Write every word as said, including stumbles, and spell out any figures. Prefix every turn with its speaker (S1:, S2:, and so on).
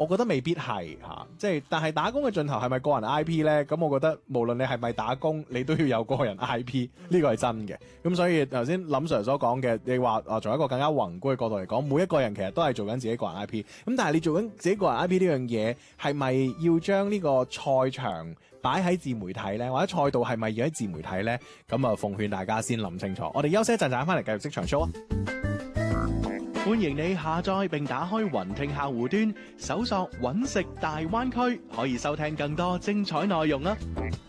S1: 我覺得未必係嚇、啊，即係但係打工嘅盡頭係咪個人 I P 咧？咁我覺得無論你係咪打工，你都要有個人 I P，呢個係真嘅。咁所以頭先林 Sir 所講嘅，你話啊，從一個更加宏觀嘅角度嚟講，每一個人其實都係做緊自己個人 I P。咁但係你做緊自己個人 I P 呢樣嘢，係咪要將呢個賽場擺喺自媒體呢？或者賽道係咪要喺自媒體呢？咁啊，奉勸大家先諗清楚。我哋休息一陣，陣翻嚟繼續職場 show 啊！
S2: 歡迎你下載並打開雲聽客戶端，搜索揾食大灣區，可以收聽更多精彩內容啊！